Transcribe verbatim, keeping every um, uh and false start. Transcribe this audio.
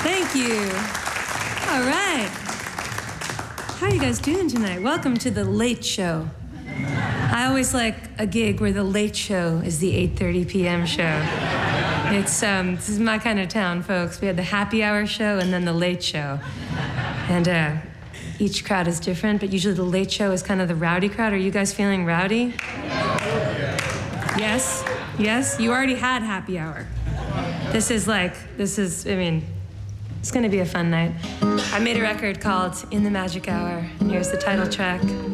Thank you. All right. How are you guys doing tonight? Welcome to The Late Show. I always like a gig where the late show is the eight thirty p.m. show. It's, um, this is my kind of town, folks. We had the happy hour show and then the late show. And uh, each crowd is different, but usually the late show is kind of the rowdy crowd. Are you guys feeling rowdy? Yes? Yes? You already had happy hour. This is like, this is, I mean, it's gonna be a fun night. I made a record called In the Magic Hour, and here's the title track.